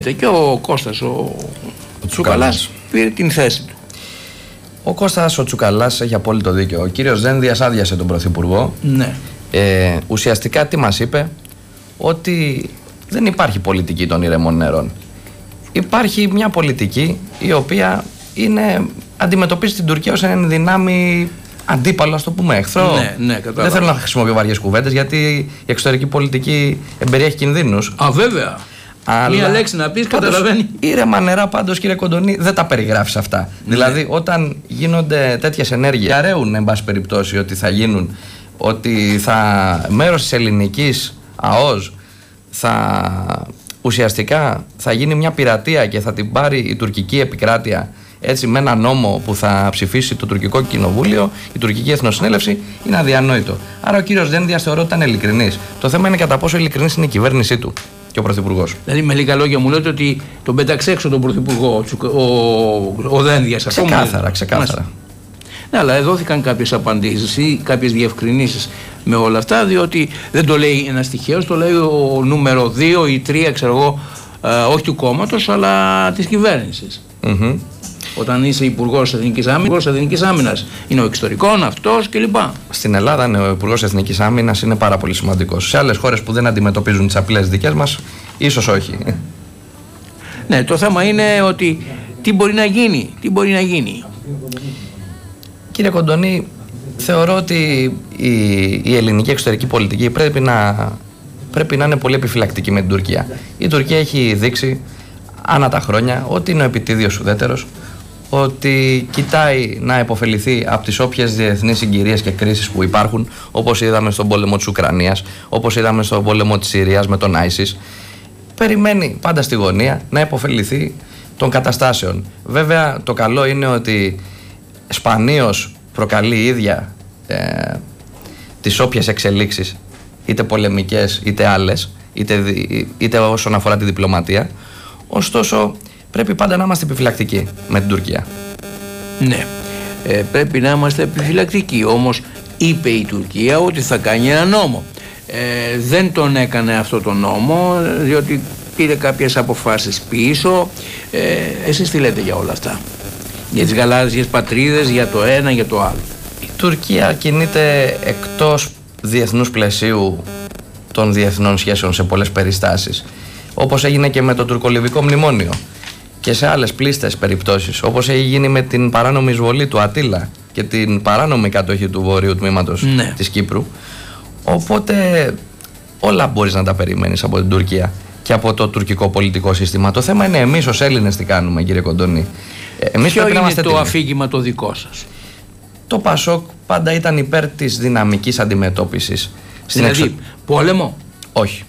Και ο Κώστας ο Τσουκαλάς πήρε την θέση του. Ο Κώστας ο Τσουκαλάς έχει απόλυτο δίκιο. Ο κύριος Δένδιας άδειασε τον Πρωθυπουργό. Ναι. Ουσιαστικά τι μας είπε? Ότι δεν υπάρχει πολιτική των ηρεμών νερών. Υπάρχει μια πολιτική η οποία αντιμετωπίζει την Τουρκία ως έναν δυνάμει αντίπαλο, ας το πούμε, εχθρό. Ναι, δεν θέλω να χρησιμοποιώ βαριές κουβέντες, γιατί η εξωτερική πολιτική εμπεριέχει κινδύνους. Βέβαια. Αλλά μία λέξη να πεις, καταλαβαίνει. Ήρεμα νερά πάντως, κύριε Κοντονή, δεν τα περιγράφεις αυτά. Ναι. Δηλαδή, όταν γίνονται τέτοιες ενέργειες, αρέουν, εν πάση περιπτώσει, ότι θα γίνουν, ότι μέρος της ελληνικής ΑΟΣ ουσιαστικά θα γίνει μια πειρατεία και θα την πάρει η τουρκική επικράτεια, έτσι, με ένα νόμο που θα ψηφίσει το τουρκικό κοινοβούλιο, η τουρκική εθνοσυνέλευση, είναι αδιανόητο. Άρα ο κύριος Δένδιας θεωρώ ότι ήταν ειλικρινής. Το θέμα είναι κατά πόσο ειλικρινής είναι η κυβέρνησή του και ο Πρωθυπουργός. Δηλαδή, με λίγα λόγια, μου λέτε ότι τον πέταξε έξω τον Πρωθυπουργό, ο Δένδιας. Ξεκάθαρα. Ναι, αλλά δόθηκαν κάποιες απαντήσεις ή κάποιες διευκρινήσεις με όλα αυτά, διότι δεν το λέει ένας τυχαίος, το λέει ο νούμερο 2 ή 3, ξέρω εγώ, όχι του κόμματος, αλλά της κυβέρνησης. Mm-hmm. Όταν είσαι υπουργός Εθνικής Άμυνας, είναι ο εξωτερικών, αυτός κλπ. Στην Ελλάδα, ναι, ο υπουργός Εθνικής Άμυνας είναι πάρα πολύ σημαντικός. Σε άλλες χώρες που δεν αντιμετωπίζουν τις απειλές δικές μας, ίσως όχι. Ναι, το θέμα είναι ότι τι μπορεί να γίνει. Κύριε Κοντονή, θεωρώ ότι η ελληνική εξωτερική πολιτική πρέπει να είναι πολύ επιφυλακτική με την Τουρκία. Η Τουρκία έχει δείξει ανά τα χρόνια ότι είναι ο επιτίδιος ουδέτερος, ότι κοιτάει να επωφεληθεί από τις όποιες διεθνείς συγκυρίες και κρίσεις που υπάρχουν, όπως είδαμε στον πόλεμο της Ουκρανίας, όπως είδαμε στον πόλεμο της Συρίας με τον ISIS. Περιμένει πάντα στη γωνία να επωφεληθεί των καταστάσεων. Βέβαια, το καλό είναι ότι σπανίως προκαλεί η ίδια τις όποιες εξελίξεις, είτε πολεμικές είτε άλλες, είτε όσον αφορά τη διπλωματία. Ωστόσο, πρέπει πάντα να είμαστε επιφυλακτικοί με την Τουρκία. Ναι, πρέπει να είμαστε επιφυλακτικοί. Όμως είπε η Τουρκία ότι θα κάνει ένα νόμο. Δεν τον έκανε αυτό το νόμο, διότι πήρε κάποιες αποφάσεις πίσω. Εσείς τι λέτε για όλα αυτά? Για τις γαλάζιες πατρίδες, για το ένα, για το άλλο. Η Τουρκία κινείται εκτός διεθνούς πλαισίου των διεθνών σχέσεων σε πολλές περιστάσεις. Όπως έγινε και με το τουρκολιβικό μνημόνιο και σε άλλες πλήστες περιπτώσεις, όπως έχει γίνει με την παράνομη εισβολή του Ατήλα και την παράνομη κατοχή του βορείου τμήματος της Κύπρου. Οπότε όλα μπορείς να τα περιμένεις από την Τουρκία και από το τουρκικό πολιτικό σύστημα. Το θέμα είναι εμείς ως Έλληνες τι κάνουμε, κύριε Κοντονή. Ποιο είναι το αφήγημα το δικό σας? Το Πασόκ πάντα ήταν υπέρ της δυναμικής αντιμετώπισης. Δηλαδή πόλεμο? Όχι.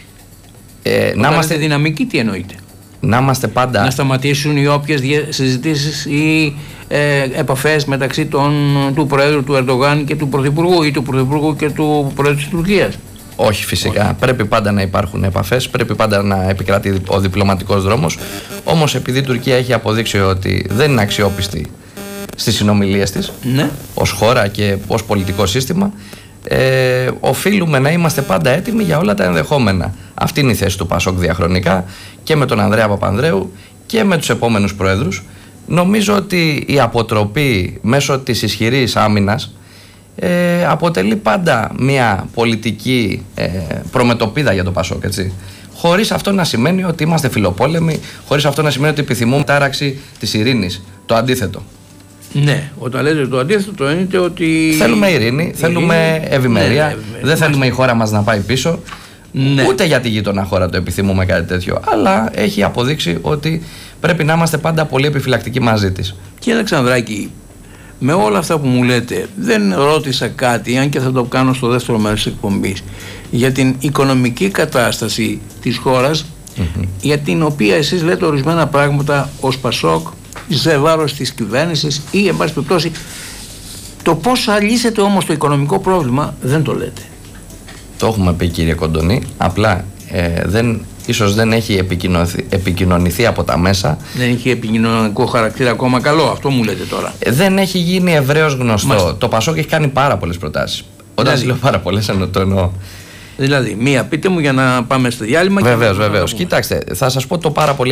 Να είμαστε δυναμικοί, τι εννοείτε? Να είμαστε πάντα. Να σταματήσουν οι όποιες συζητήσεις ή επαφές μεταξύ του Προέδρου του Ερντογάν και του Πρωθυπουργού, ή του Πρωθυπουργού και του Προέδρου της Τουρκίας? Όχι, φυσικά. Όχι. Πρέπει πάντα να υπάρχουν επαφές, πρέπει πάντα να επικρατεί ο διπλωματικός δρόμος. Όμως, επειδή η Τουρκία έχει αποδείξει ότι δεν είναι αξιόπιστη στις συνομιλίες της, ναι, ως χώρα και ως πολιτικό σύστημα, οφείλουμε να είμαστε πάντα έτοιμοι για όλα τα ενδεχόμενα. Αυτή είναι η θέση του Πασόκ διαχρονικά και με τον Ανδρέα Παπανδρέου και με τους επόμενους προέδρους. Νομίζω ότι η αποτροπή μέσω της ισχυρής άμυνας αποτελεί πάντα μια πολιτική προμετωπίδα για το Πασόκ, έτσι. Χωρίς αυτό να σημαίνει ότι είμαστε φιλοπόλεμοι, χωρίς αυτό να σημαίνει ότι επιθυμούμε τάραξη της ειρήνης. Το αντίθετο. Ναι, όταν λέτε το αντίθετο εννοείται ότι θέλουμε ειρήνη, θέλουμε ευημερία, ναι, δεν θέλουμε η χώρα μας να πάει πίσω, ναι, ούτε για τη γείτονα χώρα το επιθυμούμε κάτι τέτοιο, αλλά έχει αποδείξει ότι πρέπει να είμαστε πάντα πολύ επιφυλακτικοί μαζί της. Κύριε Αλεξανδράκη, με όλα αυτά που μου λέτε, δεν ρώτησα κάτι, αν και θα το κάνω στο δεύτερο μέρος της εκπομπής, για την οικονομική κατάσταση της χώρας, για την οποία εσείς λέτε ορισμένα πράγματα ως Πασόκ, σε βάρος της κυβέρνησης ή εν πάση περιπτώσει. Το πώς θα λύσετε όμως το οικονομικό πρόβλημα δεν το λέτε. Το έχουμε πει, κύριε Κοντονή, απλά ίσως δεν έχει επικοινωνηθεί από τα μέσα. Δεν έχει επικοινωνικό χαρακτήρα ακόμα καλό, αυτό μου λέτε τώρα. Δεν έχει γίνει ευρέως γνωστό. Το Πασόκ έχει κάνει πάρα πολλές προτάσεις. Όταν λέω πάρα πολλές, το εννοώ. Δηλαδή, μία πείτε μου για να πάμε στο διάλειμμα. Βεβαίως. Κοιτάξτε, θα σας πω το πάρα πολύ